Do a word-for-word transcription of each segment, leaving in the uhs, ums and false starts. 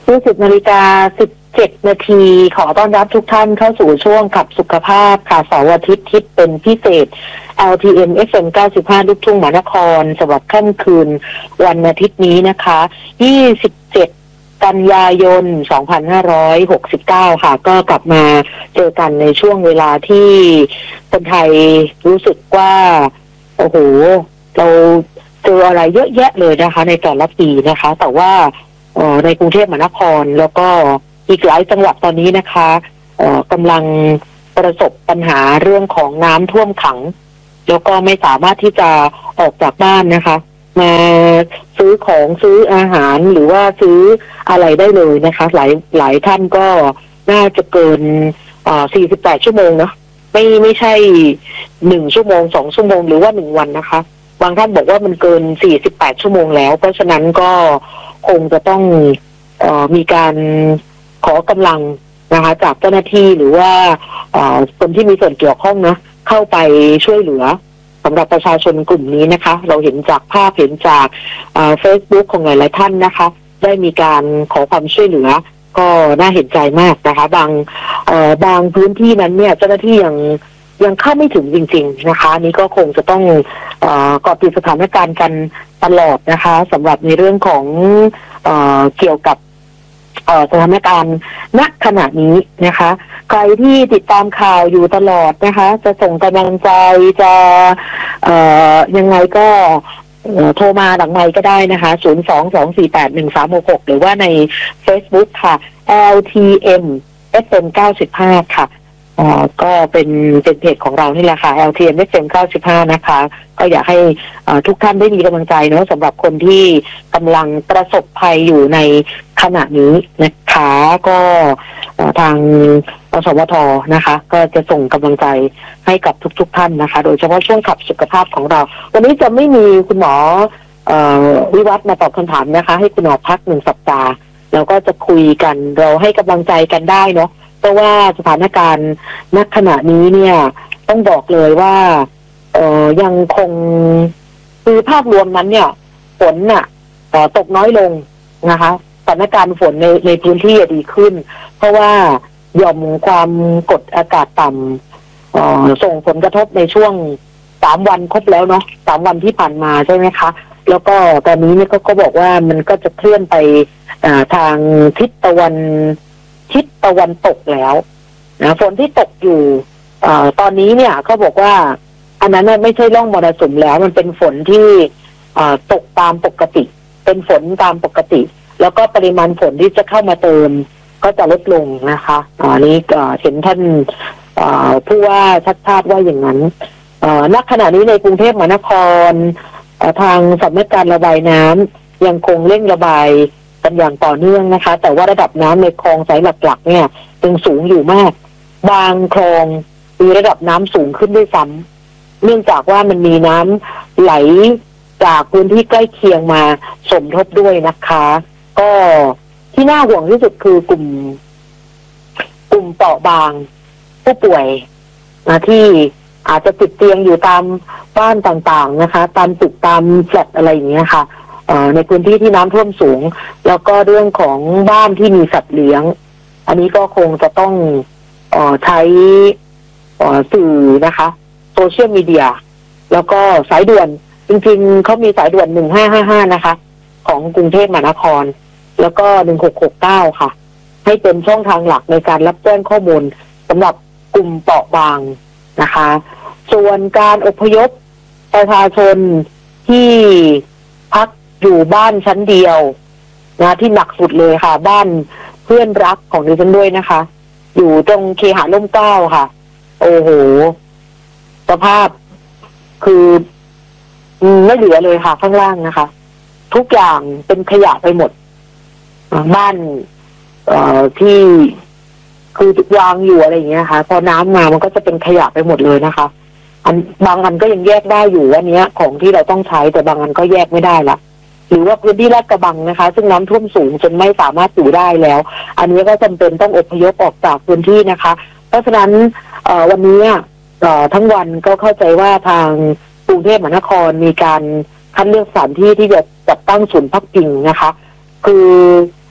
สิบนาฬิกาสิบเจ็ดนาทีขอต้อนรับทุกท่านเข้าสู่ช่วงขับสุขภาพค่ะเสาร์อาทิตย์ทิศเป็นพิเศษ แอล ที เอ็ม เอฟ เอ็ม เก้าสิบห้า ลูกทุ่งมหานครสำหรับค่ำคืนวันอาทิตย์นี้นะคะยี่สิบเจ็ดกันยายนสองพันห้าร้อยหกสิบเก้าค่ะก็กลับมาเจอกันในช่วงเวลาที่คนไทยรู้สึกว่าโอ้โหเราเจออะไรเยอะแยะเลยนะคะในแต่ละปีนะคะแต่ว่าในกรุงเทพมหานครแล้วก็อีกหลายจังหวัดตอนนี้นะคะกำลังประสบปัญหาเรื่องของน้ำท่วมขังแล้วก็ไม่สามารถที่จะออกจากบ้านนะคะมาซื้อของซื้ออาหารหรือว่าซื้ออะไรได้เลยนะคะหลายหลายท่านก็น่าจะเกินสี่สิบแปดชั่วโมงเนาะไม่ไม่ใช่หนึ่งชั่วโมงสองชั่วโมงหรือว่าหนึ่งวันนะคะบางท่านบอกว่ามันเกินสี่สิบแปดชั่วโมงแล้วเพราะฉะนั้นก็คงจะต้องเอ่อมีการขอกำลังนะคะจากเจ้าหน้าที่หรือว่าคนที่มีส่วนเกี่ยวข้องนะเข้าไปช่วยเหลือสำหรับประชาชนกลุ่มนี้นะคะเราเห็นจากภาพเห็นจากเฟซบุ๊กของหลายๆท่านนะคะได้มีการขอความช่วยเหลือก็น่าเห็นใจมากนะคะบางบางพื้นที่นั้นเนี่ยเจ้าหน้าที่ยังยังเข้าไม่ถึงจริงๆนะคะนี้ก็คงจะต้องเอ่อเกาะติดสถานการณ์กันตลอดนะคะสำหรับในเรื่องของเอ่อเกี่ยวกับเอ่อสถานการณ์ณขณะนี้นะคะใครที่ติดตามข่าวอยู่ตลอดนะคะจะส่งกำลังใจจะเอ่อยังไงก็โทรมาหลังไมค์ก็ได้นะคะศูนย์ สอง สอง สี่ แปด หนึ่ง สาม หก หกหรือว่าใน Facebook ค่ะ แอล ที เอ็ม เอฟ เอ็ม เก้าสิบห้า ค่ะอ่าก็เป็นเป็นเพจของเรานี่แหละค่ะ แอล ที เอ็ม เอฟ เอ็ม เก้าสิบห้า นะคะก็อยากให้ทุกท่านได้มีกำลังใจเนาะสำหรับคนที่กำลังประสบภัยอยู่ในขณะนี้นะคะก็ทางอสมทนะคะก็จะส่งกำลังใจให้กับทุกๆท่านนะคะโดยเฉพาะช่วงขับสุขภาพของเราวันนี้จะไม่มีคุณหมอเอ่อวิวัฒน์มาตอบคำถามนะคะให้คุณหมอพักหนึ่งสัปดาห์แล้วก็จะคุยกันเราให้กำลังใจกันได้เนาะเพราะว่าสถานการณ์ณขณะนี้เนี่ยต้องบอกเลยว่าเอ่อยังคงคือภาพรวมนั้นเนี่ยฝนน่ะตกน้อยลงนะคะสถานการณ์ฝนในในพื้นที่ดีขึ้นเพราะว่าหย่อมความกดอากาศต่ำเอ่อส่งผลกระทบในช่วงสามวันครบแล้วเนาะสามวันที่ผ่านมาใช่ไหมคะแล้วก็ตอนนี้เนี่ยก็บอกว่ามันก็จะเคลื่อนไปทางทิศตะวันทิศตะวันตกแล้วนะฝนที่ตกอยู่อตอนนี้เนี่ยเขาบอกว่าอันนั้นไม่ใช่ร่องมรสุมแล้วมันเป็นฝนที่ตกตามปกติเป็นฝนตามปกติแล้วก็ปริมาณฝนที่จะเข้ามาเติมก็จะลดลงนะคะอันนี้เห็นท่านผู้ว่าชัดชาติว่าอย่างนั้นณขณะนี้ในกรุงเทพมหานครทางสำนักการระบายน้ำยังคงเร่งระบายกันอย่างต่อเนื่องนะคะแต่ว่าระดับน้ำในคลองสายหลักๆเนี่ยยังสูงอยู่มากบางคลองมีระดับน้ำสูงขึ้นด้วยซ้ำเนื่องจากว่ามันมีน้ำไหลจากพื้นที่ใกล้เคียงมาสมทบด้วยนะคะก็ที่น่าห่วงที่สุดคือกลุ่มกลุ่มเปราะบางผู้ป่วยนะที่อาจจะติดเตียงอยู่ตามบ้านต่างๆนะคะตามตึกตามแฟลตอะไรอย่างเงี้ยค่ะในพื้นที่ที่น้ำท่วมสูงแล้วก็เรื่องของบ้านที่มีสัตว์เลี้ยงอันนี้ก็คงจะต้องเอ่อใช้เอ่อสื่อนะคะโซเชียลมีเดียแล้วก็สายด่วนจริงๆเขามีสายด่วนหนึ่งห้าห้าห้านะคะของกรุงเทพมหานครแล้วก็หนึ่งหกหกเก้าค่ะให้เป็นช่องทางหลักในการรับแจ้งข้อมูลสำหรับกลุ่มเปราะบางนะคะส่วนการอพยพประชาชนที่พักอยู่บ้านชั้นเดียวนะที่หนักสุดเลยค่ะบ้านเพื่อนรักของดิฉันด้วยนะคะอยู่ตรงเคหะร่มเกล้าค่ะโอ้โหสภาพคือไม่เหลือเลยค่ะข้างล่างนะคะทุกอย่างเป็นขยะไปหมดบ้านเอ่อที่คือวางอยู่อะไรอย่างเงี้ยค่ะพอน้ำมามันก็จะเป็นขยะไปหมดเลยนะคะอันบางอันก็ยังแยกได้อยู่ว่านี้ของที่เราต้องใช้แต่บางอันก็แยกไม่ได้ละหรือว่าพื้นที่ลาดกระบังนะคะซึ่งน้ำท่วมสูงจนไม่สามารถอยู่ได้แล้วอันนี้ก็จำเป็นต้องอพยพออกจากพื้นที่นะคะเพราะฉะนั้นวันนี้ทั้งวันก็เข้าใจว่าทางกรุงเทพมหานครมีการคัดเลือกสถานที่ที่จะจัดตั้งศูนย์พักพิงนะคะคือ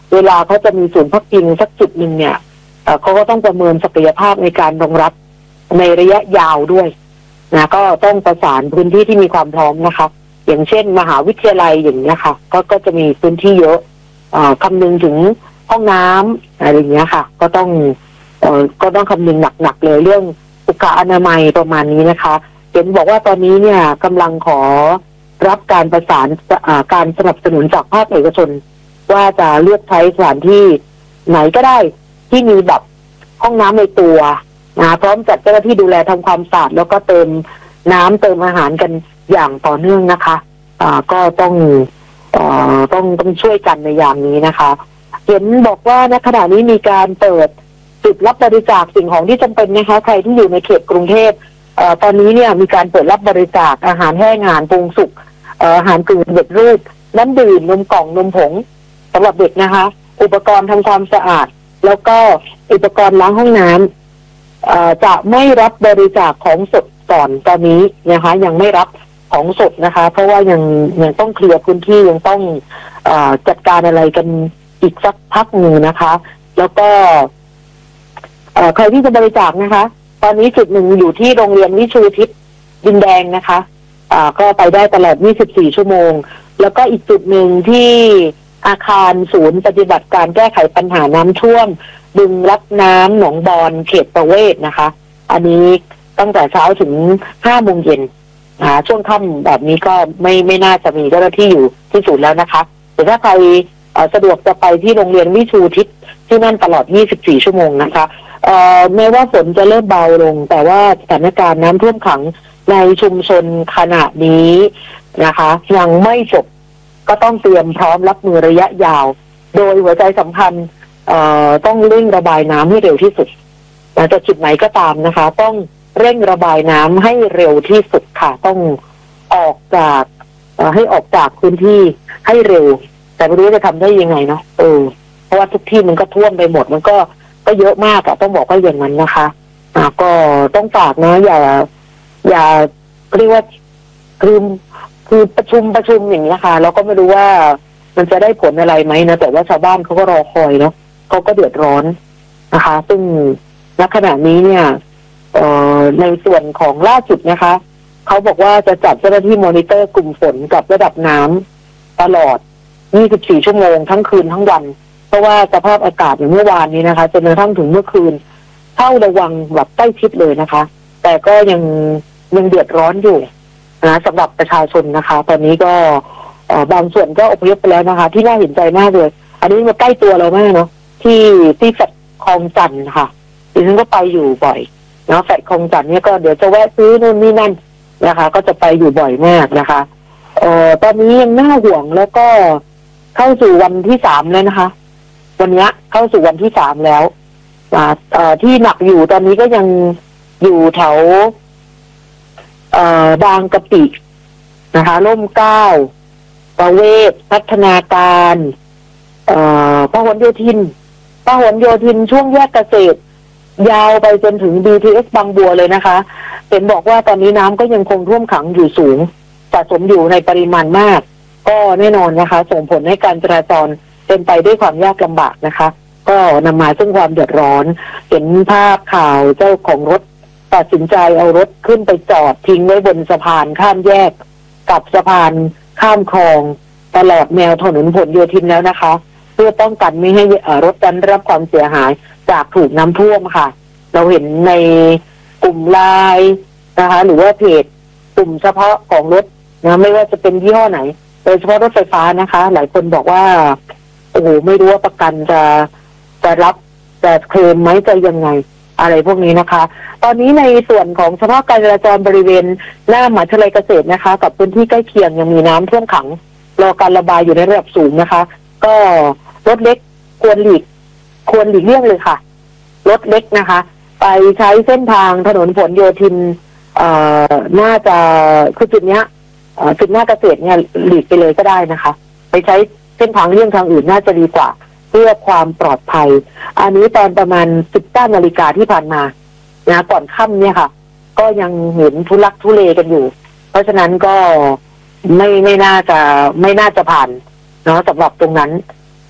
เวลาเขาจะมีศูนย์พักพิงสักจุดหนึ่งเนี่ยเขาก็ต้องประเมินศักยภาพในการรองรับในระยะยาวด้วยนะก็ต้องประสานพื้นที่ที่มีความพร้อมนะคะอย่างเช่นมหาวิทยาลัยอย่างนี้ค่ะก็ก็จะมีพื้นที่เยอะคำนึงถึงห้องน้ำอะไรอย่างเงี้ยค่ะก็ต้องเอ่อก็ต้องคำนึงหนักๆเลยเรื่องสุขอนามัยประมาณนี้นะคะเห็นบอกว่าตอนนี้เนี่ยกำลังขอรับการประสานการสนับสนุนจากภาคเอกชนว่าจะเลือกใช้สถานที่ไหนก็ได้ที่มีแบบห้องน้ำในตัวนะพร้อมจัดเจ้าหน้าที่ดูแลทำความสะอาดแล้วก็เติมน้ำเติมอาหารกันอย่างต่อเนื่องนะคะอ่าก็ต้องอ่าต้องต้องช่วยกันในอย่างนี้นะคะเห็นบอกว่าณขณะนี้มีการเปิดจุดรับบริจาคสิ่งของที่จำเป็นนะคะใครที่อยู่ในเขตกรุงเทพเอ่อตอนนี้เนี่ยมีการเปิดรับบริจาคอาหารแห้งอาหารปรุงสุกเอ่ออาหารกึ่งสำเร็จรูปน้ำดื่มนมกล่องนมผงสำหรับเด็กนะคะอุปกรณ์ทำความสะอาดแล้วก็อุปกรณ์ล้างห้องน้ำเอ่อจะไม่รับบริจาคของสดก่อนตอนนี้นะคะยังไม่รับของสดนะคะเพราะว่ายังยังต้องเคลียร์พื้นที่ยังต้องเอ่อจัดการอะไรกันอีกสักพักหนึ่งนะคะแล้วก็เอ่อใครที่จะบริจาคนะคะตอนนี้จุดหนึ่งอยู่ที่โรงเรียนวิชูทิศดินแดงนะคะอ่าก็ไปได้ตลอดยี่สิบสี่ชั่วโมงแล้วก็อีกจุดหนึ่งที่อาคารศูนย์ปฏิบัติการแก้ไขปัญหาน้ำท่วมบึงรับน้ำหนองบอนเขตประเวศนะคะอันนี้ตั้งแต่เช้าถึงห้าโมงเย็นอ่าช่วงค่ำแบบนี้ก็ไม่ไม่น่าจะมีเจ้าหน้าที่อยู่ที่ศูนย์แล้วนะคะแต่ถ้าใครสะดวกจะไปที่โรงเรียนวิชูทิศที่นั่นตลอดยี่สิบสี่ชั่วโมงนะคะเอ่อแม้ว่าฝนจะเริ่มเบาลงแต่ว่าสถานการณ์น้ำท่วมขังในชุมชนขณะนี้นะคะยังไม่จบก็ต้องเตรียมพร้อมรับมือระยะยาวโดยหัวใจสำคัญเอ่อต้องเร่งระบายน้ำให้เร็วที่สุดจากจุดไหนก็ตามนะคะต้องเร่งระบายน้ำให้เร็วที่สุดค่ะต้องออกจากเอ่อให้ออกจากพื้นที่ให้เร็วแต่ไม่รู้จะทำได้ยังไงเนาะเออเพราะว่าทุกที่มันก็ท่วมไปหมดมันก็ก็เยอะมากอะต้องบอกว่าอย่างนั้นนะคะอ่าก็ต้องฝากนะอย่าอย่าเรียกว่าคือคือประชุมประชุมอย่างนี้ค่ะเราก็ไม่รู้ว่ามันจะได้ผลอะไรไหมนะแต่ว่าชาวบ้านเขาก็รอคอยเนาะเขาก็เดือดร้อนนะคะซึ่งณขณะนี้เนี่ยเอ่อในส่วนของล่าสุดนะคะเขาบอกว่าจะจัดเจ้าหน้าที่มอนิเตอร์กลุ่มฝนกับระดับน้ำตลอดยี่สิบสี่ชั่วโมงทั้งคืนทั้งวันเพราะว่าสภาพอากาศอย่างเมื่อวานนี้นะคะจนกระทั่งถึงเมื่อคืนเฝ้าระวังแบบใกล้ชิดเลยนะคะแต่ก็ยังยังเดือดร้อนอยู่นะสำหรับประชาชนนะคะตอนนี้ก็บางส่วนก็อพยพไปแล้วนะคะที่น่าเห็นใจมากเลยอันนี้มาใกล้ตัวเรามากเนาะที่ที่แฟลตคลองจันทร์ค่ะดิฉันก็ไปอยู่บ่อยนะแฟลตคลองจันทร์เนี่ยก็เดี๋ยวจะแวะซื้อนู่นนี่นั่นนะคะก็จะไปอยู่บ่อยมากนะคะเอ่อตอนนี้ยังน่าห่วงแล้วก็เข้าสู่วันที่สามแล้วนะคะวันนี้เข้าสู่วันที่สามแล้วอ่าเอ่อที่หนักอยู่ตอนนี้ก็ยังอยู่แถวเอ่อบางกะปินะคะร่มเกล้าประเวศพัฒนาการเอ่อพหลโยธินพหลโยธินช่วงแยกเกษตรยาวไปจนถึง บี ที เอส บางบัวเลยนะคะเห็นบอกว่าตอนนี้น้ำก็ยังคงท่วมขังอยู่สูงสะสมอยู่ในปริมาณมากก็แน่นอนนะคะส่งผลให้การจราจรเป็นไปด้วยความยากลำบากนะคะก็นำมาซึ่งความเดือดร้อนเห็นภาพข่าวเจ้าของรถตัดสินใจเอารถขึ้นไปจอดทิ้งไว้บนสะพานข้ามแยกกับสะพานข้ามคลองตลอดแนวถนนผลโยธินแล้วนะคะเพื่อป้องกันไม่ให้รถนั้นรับความเสียหายจากถูกน้ำท่วมค่ะเราเห็นในกลุ่มไลน์นะคะหรือว่าเพจกลุ่มเฉพาะของรถนะไม่ว่าจะเป็นยี่ห้อไหนโดยเฉพาะรถไฟฟ้านะคะหลายคนบอกว่าโอ้โหไม่รู้ว่าประกันจะจะรับจะเคลมไหมจะยังไงอะไรพวกนี้นะคะตอนนี้ในส่วนของเฉพาะการจราจรบริเวณหน้ามหาวิทยาลัยเกษตรนะคะกับพื้นที่ใกล้เคียงยังมีน้ำท่วมขังรอการระบายอยู่ในระดับสูงนะคะก็รถเล็กควรหลีกควรหลีกเลี่ยงเลยค่ะรถเล็กนะคะไปใช้เส้นทางถนนผลโยธินเอ่อน่าจะคือจุดเนี้ยจุดหน้าเกษตรเนี่ยหลีกไปเลยก็ได้นะคะไปใช้เส้นทางเลี่ยงทางอื่นน่าจะดีกว่าเพื่อความปลอดภัยอันนี้ตอนประมาณสิบเก้านาฬิกาที่ผ่านมานะก่อนค่ำเนี่ยค่ะก็ยังเห็นทุลักทุเลกันอยู่เพราะฉะนั้นก็ไม่ไม่น่าจะไม่น่าจะผ่านเนาะสำหรับตรงนั้น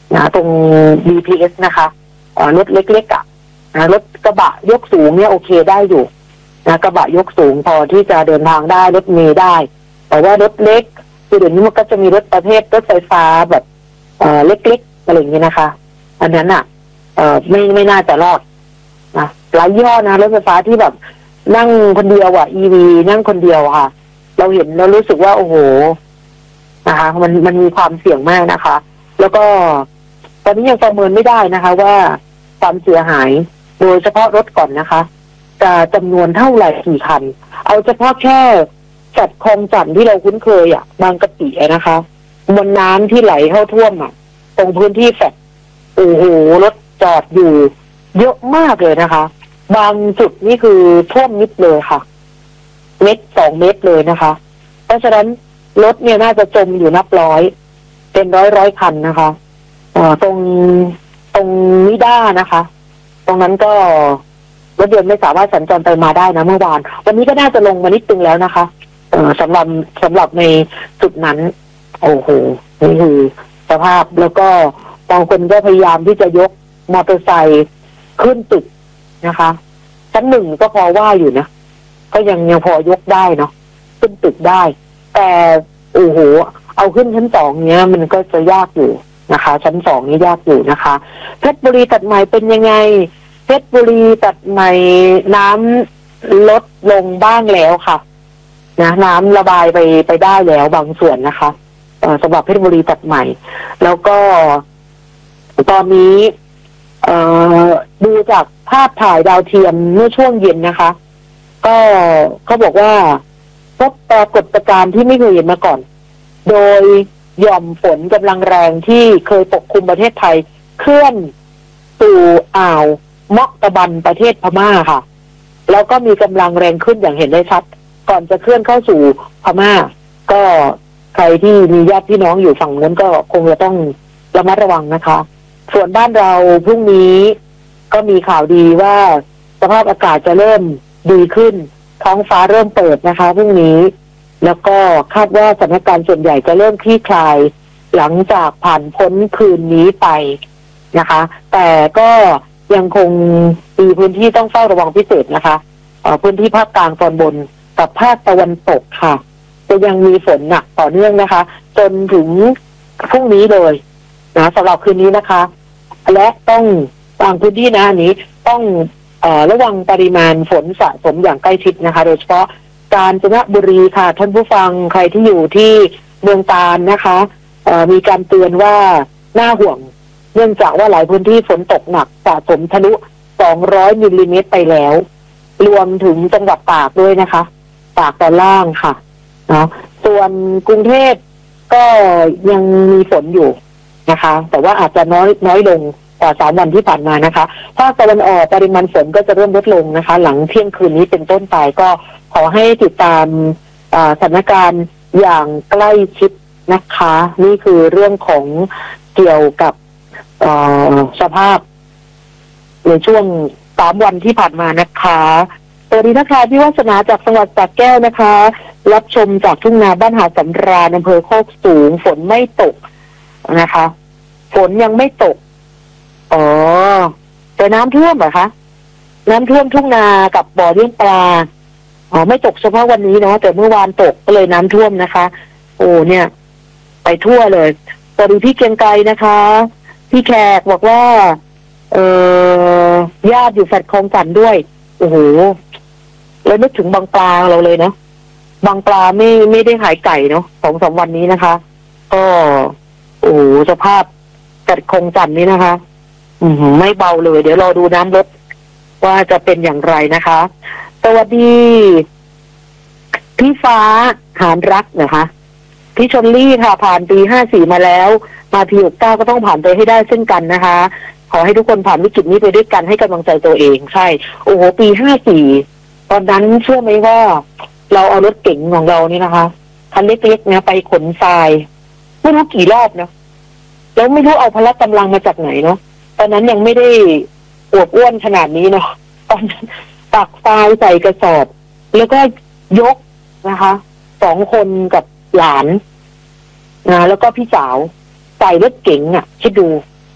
นะตรง บี ที เอส นะคะรถเล็กๆอ่ะนะรถกระบะยกสูงเนี่ยโอเคได้อยู่นะกระบะยกสูงพอที่จะเดินทางได้รถเมล์ได้แต่ว่ารถเล็กคือเดี๋ยวนี้มันก็จะมีรถประเภทรถไฟฟ้าแบบเอ่อเล็กๆอะไรอย่างเงี้ยนะคะอันนั้นอ่ะเอ่อไม่ไม่น่าจะรอดนะหลายยี่ห้อนะรถไฟฟ้าที่แบบนั่งคนเดียวอ่ะ อี วี นั่งคนเดียวค่ะเราเห็นเรารู้สึกว่าโอ้โหนะคะมันมันมีความเสี่ยงมากนะคะแล้วก็ตอนนี้ยังประเมินไม่ได้นะคะว่าความเสียหายโดยเฉพาะรถก่อนนะคะจะจำนวนเท่าไหร่กี่คันเอาเฉพาะแค่จัดคลองจันทน์ที่เราคุ้นเคยอ่ะบางกะปินะคะมวลน้ำที่ไหลเข้าท่วมอ่ะตรงพื้นที่แฟลตโอ้โหรถจอดอยู่เยอะมากเลยนะคะบางจุดนี่คือท่วมมิดเลยค่ะเมตรสองเมตรเลยนะคะเพราะฉะนั้นรถเนี่ยน่าจะจมอยู่นับร้อยเป็นร้อยร้อยคันนะคะอ่าตรงตรงนิด้านะคะตรงนั้นก็รถยนต์ไม่สามารถสัญจรไปมาได้นะเมื่อวานวันนี้ก็น่าจะลงมานิดนึงแล้วนะคะเอ่อสำหรับสำหรับในจุดนั้นโอ้โหนี่คือสภาพแล้วก็บางคนก็พยายามที่จะยกมอเตอร์ไซค์ขึ้นตึกนะคะชั้นหนึ่งก็พอว่าอยู่นะก็ยังยังพอยกได้เนาะขึ้นตึกได้แต่โอ้โหเอาขึ้นชั้นสองเนี้ยมันก็จะยากอยู่นะคะชั้นสองนี้ยากอยู่นะคะเพชรบุรีตัดใหม่เป็นยังไงเพชรบุรีตัดใหม่น้ำลดลงบ้างแล้วค่ะนะน้ำระบายไปไปได้แล้วบางส่วนนะคะเอ่อสำหรับเพชรบุรีตัดใหม่แล้วก็ตอนนี้เอ่อดูจากภาพถ่ายดาวเทียมเมื่อช่วงเย็นนะคะก็เขาบอกว่าพบปรากฏการณ์ที่ไม่เคยเห็นมาก่อนโดยหย่อมฝนกำลังแรงที่เคยปกคลุมประเทศไทยเคลื่อนสู่อ่าวเมาะตะบันประเทศพม่าค่ะแล้วก็มีกำลังแรงขึ้นอย่างเห็นได้ชัดก่อนจะเคลื่อนเข้าสู่พม่าก็ใครที่มีญาติพี่น้องอยู่ฝั่งนั้นก็คงจะต้องระมัดระวังนะคะส่วนบ้านเราพรุ่งนี้ก็มีข่าวดีว่าสภาพอากาศจะเริ่มดีขึ้นท้องฟ้าเริ่มเปิดนะคะพรุ่งนี้แล้วก็คาดว่าสถานการณ์ส่วนใหญ่จะเริ่มคลี่คลายหลังจากผ่านพ้นคืนนี้ไปนะคะแต่ก็ยังคงมีพื้นที่ต้องเฝ้าระวังพิเศษนะคะพื้นที่ภาคกลางตอนบนกับภาคตะวันตกค่ะจะยังมีฝนหนักต่อเนื่องนะคะจนถึงพรุ่งนี้เลยนะสำหรับคืนนี้นะคะและต้องบางพื้นที่นะอันนี้ต้องเอ่อระวังปริมาณฝนสะสมอย่างใกล้ชิดนะคะโดยเฉพาะกาญจนบุรีค่ะท่านผู้ฟังใครที่อยู่ที่เมืองกาญนะคะเอ่อมีการเตือนว่าน่าห่วงเนื่องจากว่าหลายพื้นที่ฝนตกหนักสะสมทะลุสองร้อยมิลลิเมตรไปแล้วรวมถึงจังหวัดตากด้วยนะคะตากตอนล่างค่ะเนาะส่วนกรุงเทพก็ยังมีฝนอยู่นะคะแต่ว่าอาจจะน้อยน้อยลงกว่าสามวันที่ผ่านมานะคะภาคตะวันออกปริมาณฝนก็จะเริ่มลดลงนะคะหลังเที่ยงคืนนี้เป็นต้นไปก็ขอให้ติดตามสถานการณ์อย่างใกล้ชิดนะคะนี่คือเรื่องของเกี่ยวกับสภาพในช่วงสามวันที่ผ่านมานะคะสวัสดีนะคะพี่วาสนาจากจังหวัดสระแก้วนะคะรับชมจากทุ่งนาบ้านหาดสำราญอำเภอโคกสูงฝนไม่ตกนะคะฝนยังไม่ตกอ๋อแต่น้ำท่วมเหรอคะน้ำท่วมทุ่งนากับบ่อเลี้ยงปลาอ๋อไม่ตกเฉพาะวันนี้เนาะแต่เมื่อวานตกก็เลยน้ำท่วมนะคะโอ้เนี่ยไปทั่วเลยสวัสดีพี่เกรียงไกรนะคะพี่แขกบอกว่าเออญาติอยู่แฟลตคลองจันทน์ด้วยโอ้โหแล้วนึกถึงบางปลาเราเลยเนาะบางปลาไม่ไม่ได้ขายไก่เนาะสองสามวันนี้นะคะก็โอ้โหสภาพแฟลตคลองจันทน์นี้นะคะอืมไม่เบาเลยเดี๋ยวรอดูน้ำลดว่าจะเป็นอย่างไรนะคะสวัสดีพี่ฟ้าหานรักนะคะพี่ชลลี่ค่ะผ่านปีห้าสี่มาแล้วมาปีหกเก้าก็ต้องผ่านไปให้ได้เช่นกันนะคะขอให้ทุกคนผ่านวิกฤตนี้ไปด้วยกันให้กำลังใจตัวเองใช่โอ้โหปีห้าสี่ตอนนั้นเชื่อไหมว่าเราเอารถเก๋งของเรานี่นะคะคันเล็กๆนะไปขนทรายไม่รู้กี่รอบนะแล้วไม่รู้เอาพละกำลังมาจากไหนเนาะตอนนั้นยังไม่ได้อวบอ้วนขนาดนี้เนาะตอนนั้นตักทรายใส่กระสอบแล้วก็ยกนะคะสองคนกับหลานนะแล้วก็พี่สาวใส่รถเก๋งอ่ะคิดดู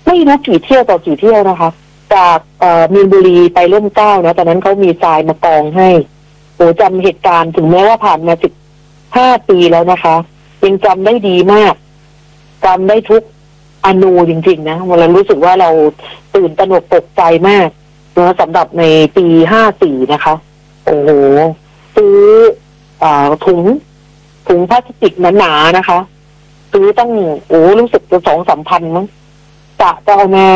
ไม่รู้กี่เที่ยวต่อกี่เที่ยวนะคะจากมีนบุรีไปร่มเกล้านะตอนนั้นเขามีทรายมากองให้โหจำเหตุการณ์ถึงแม้ว่าผ่านมาสิบห้าปีแล้วนะคะยังจำได้ดีมากจำได้ทุกอนูจริงๆนะเรารู้สึกว่าเราตื่นตระหนกตกใจมากนะสำหรับในปีห้าสี่นะคะโอ้โหซื้อถุงถุงพลาสติกหนาๆนะคะซื้อตั้งโอ้รู้สึกจะสองสามพันมั้งจะจะเอามา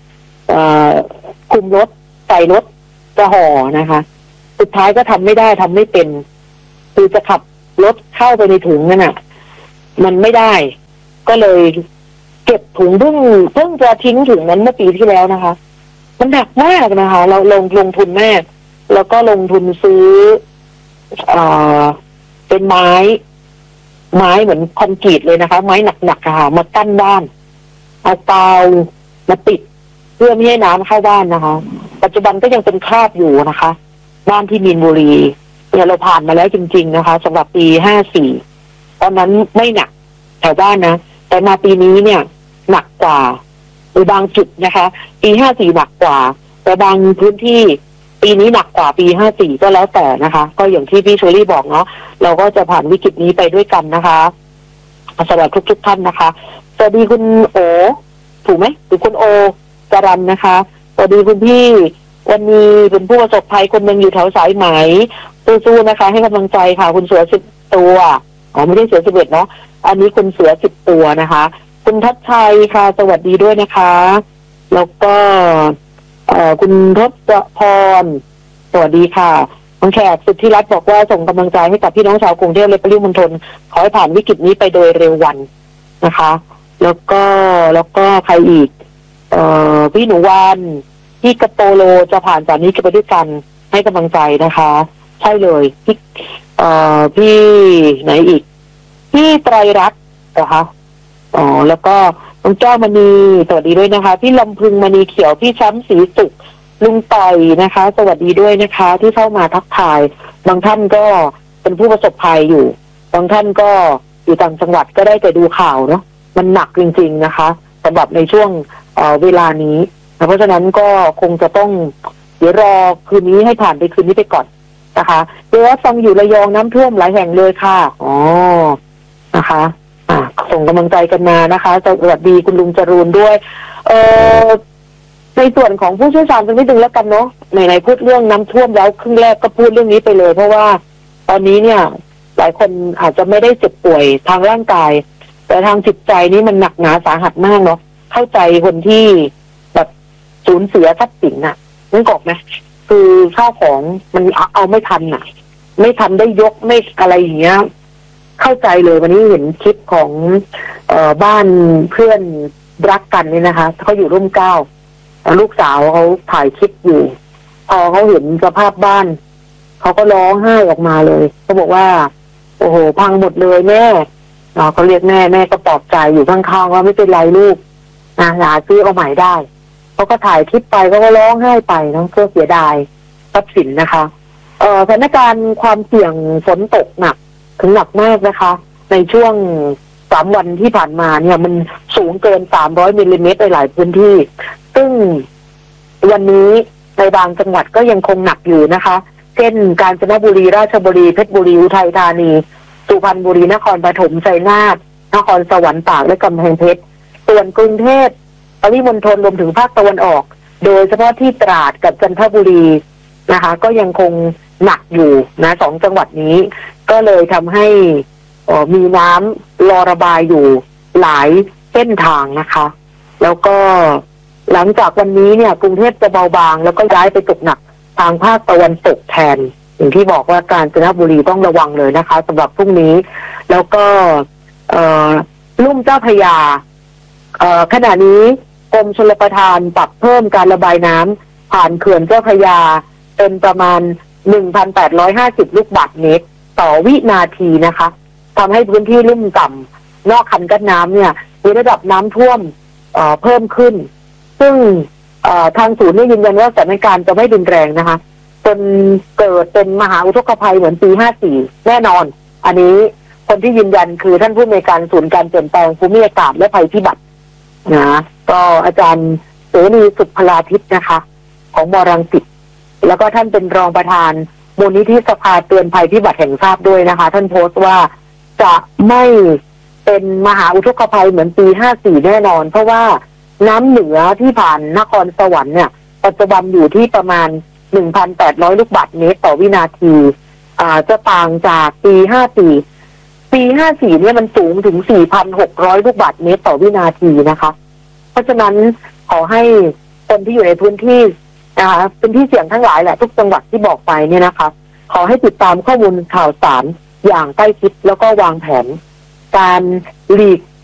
คุมรถใส่รถจะห่อนะคะสุดท้ายก็ทำไม่ได้ทำไม่เป็นคือจะขับรถเข้าไปในถุงนั่นน่ะมันไม่ได้ก็เลยเก็บถุงเพิ่งเพิ่งจะทิ้งถุงนั้นเมื่อปีที่แล้วนะคะมันหนักมากนะคะเราลงลงทุนแม่แล้วก็ลงทุนซื้ออ่าเป็นไม้ไม้เหมือนคอนกรีตเลยนะคะไม้หนักๆค่ะมากั้นบ้านเอากาวมาติดเพื่อไม่ให้น้ำเข้าบ้านนะคะปัจจุบันก็ยังเป็นคราบอยู่นะคะบ้านที่มีนบุรีเนี่ยเราผ่านมาแล้วจริงๆนะคะสำหรับปีห้าสี่ตอนนั้นไม่หนักแถวบ้านนะแต่มาปีนี้เนี่ยหนักกว่าหรือบางจุดนะคะปีห้าสี่หนักกว่าแต่บางพื้นที่ปีนี้หนักกว่าปีห้าสี่ก็แล้วแต่นะคะก็อย่างที่พี่เชอรี่บอกเนาะเราก็จะผ่านวิกฤตนี้ไปด้วยกันนะคะสำหรับทุกๆท่านนะคะสวัสดีคุณโอถูกไหมหรือคุณโอจรันนะคะสวัสดีคุณพี่วันนี้เป็นผู้ประสบภัยคนหนึ่งอยู่แถวสายไหมสู้ๆนะคะให้กำลังใจค่ะคุณเสือสิบตัวอ๋อไม่ได้เสือสิบเอ็ดเนาะอันนี้คุณเสือสิบตัวนะคะคุณทัชชัยค่ะสวัสดีด้วยนะคะแล้วก็เอ่อคุณทศพรสวัสดีค่ะน้องแขกสุทธิรัตน์บอกว่าส่งกำลังใจให้กับพี่น้องชาวกรุงเทพและปริมณฑลขอให้ผ่านวิกฤตนี้ไปโดยเร็ววันนะคะแล้วก็แล้วก็ใครอีกเอ่อพี่หนูวันพี่กระโปโลจะผ่านจากนี้ไปด้วยกันให้กำลังใจนะคะใช่เลยพี่เอ่อพี่ไหนอีกพี่ไตรรัตน์นะคะอ๋อแล้วก็น้องแก้วมณีสวัสดีด้วยนะคะพี่ลำพึงมณีเขียวพี่ช้ำสีสุกลุงต่อยนะคะสวัสดีด้วยนะคะที่เข้ามาทักทายบางท่านก็เป็นผู้ประสบภัยอยู่บางท่านก็อยู่ต่างจังหวัดก็ได้แต่ดูข่าวเนาะมันหนักจริงๆนะคะสำหรับในช่วงเอ่อเวลานี้เพราะฉะนั้นก็คงจะต้องเดี๋ยวรอคืนนี้ให้ผ่านไปคืนนี้ไปก่อนนะคะเดี๋ยวฟังอยู่ระยองน้ำท่วมหลายแห่งเลยค่ะอ๋อนะคะอ่าส่งกำลังใจกันมานะคะสวัสดีคุณลุงจรูนด้วยเอ่อในส่วนของผู้เชี่ยวชาญสักนิดนึงแล้วกันเนาะไหนๆพูดเรื่องน้ำท่วมแล้วครึ่งแรกก็พูดเรื่องนี้ไปเลยเพราะว่าตอนนี้เนี่ยหลายคนอาจจะไม่ได้เจ็บป่วยทางร่างกายแต่ทางจิตใจนี่มันหนักหนาสาหัสมากเนาะเข้าใจคนที่แบบสูญเสียทรัพย์สินน่ะนึกออกไหมคือข้าวของมันเอาไม่ทันน่ะไม่ทันได้ยกไม่อะไรอย่างเงี้ยเข้าใจเลยวันนี้เห็นคลิปของเอ่อบ้านเพื่อนรักกันนี่นะคะเขาอยู่ร่มเกล้าลูกสาวเขาถ่ายคลิปอยู่พอเขาเห็นสภาพบ้านเขาก็ร้องไห้ออกมาเลยเขาบอกว่าโอ้โหพังหมดเลยแม่เขาเรียกแม่แม่ก็ปลอบใจอยู่ข้างๆว่าไม่เป็นไรลูกนะหาซื้อเอาใหม่ได้เขาก็ถ่ายคลิปไปเขาก็ร้องไห้ไปน้องเพื่อเสียดายทรัพย์สินนะคะเอ่อสถานการณ์ความเสี่ยงฝนตกหนักถึงหนักมากนะคะในช่วงสามวันที่ผ่านมาเนี่ยมันสูงเกินสามร้อยมิลลิเมตรในหลายพื้นที่ซึ่งวันนี้ในบางจังหวัดก็ยังคงหนักอยู่นะคะเช่นกาญจนบุรีราชบุรีเพชรบุรีอุทัยธานีสุพรรณบุรีนครปฐมชัยนาทนครสวรรค์ตากและกำแพงเพชรส่วนกรุงเทพปริมณฑลรวมถึงภาคตะวันออกโดยเฉพาะที่ตราดกับจันทบุรีนะคะก็ยังคงหนักอยู่นะสองจังหวัดนี้ก็เลยทำให้มีน้ำรอระบายอยู่หลายเส้นทางนะคะแล้วก็หลังจากวันนี้เนี่ยกรุงเทพจะเบาบางแล้วก็ย้ายไปตกหนักทางภาคตะวันตกแทนอย่างที่บอกว่ากาญจนบุรีต้องระวังเลยนะคะสำหรับพรุ่งนี้แล้วก็ลุ่มเจ้าพระยาขณะนี้กรมชลประทานปรับเพิ่มการระบายน้ำผ่านเขื่อนเจ้าพระยาเป็นประมาณ หนึ่งพันแปดร้อยห้าสิบ ลูกบาศก์เมตรต่อวินาทีนะคะทำให้พื้นที่ลุ่มต่ำนอกคันกั้นน้ำเนี่ยมีระดับน้ำท่วมเพิ่มขึ้นซึ่งทางศูนย์นี่ยืนยันว่าสถานการณ์จะไม่รุนแรงนะคะจนเกิดเป็นมหาอุทกภัยเหมือนปีห้าสี่แน่นอนอันนี้คนที่ยืนยันคือท่านผู้อำนวยการศูนย์การเปลี่ยนแปลงภูมิอากาศและภัยพิบัตินะก็อาจารย์เสรีสุขพลาทิพย์นะคะ ของมรังสิตแล้วก็ท่านเป็นรองประธานมูลนิธิสภาเตือนภัยพิบัติแห่งชาติด้วยนะคะ ท่านโพสต์ว่าจะไม่เป็นมหาอุทกภัยเหมือนปีห้าสี่แน่นอน เพราะว่าน้ำเหนือที่ผ่านนครสวรรค์เนี่ยปัจจุบันอยู่ที่ประมาณ หนึ่งพันแปดร้อย ลูกบาศก์เมตรต่อวินาทีอ่าจะต่างจากปีห้าสี่ปีห้าสี่เนี่ยมันสูงถึง สี่พันหกร้อย ลูกบาศก์เมตรต่อวินาทีนะคะเพราะฉะนั้นขอให้คนที่อยู่ในพื้นที่นะคะเป็นที่เสี่ยงทั้งหลายแหละทุกจังหวัดที่บอกไปเนี่ยนะคะขอให้ติดตามข้อมูลข่าวสารอย่างใกล้ชิดแล้วก็วางแผนการหลีก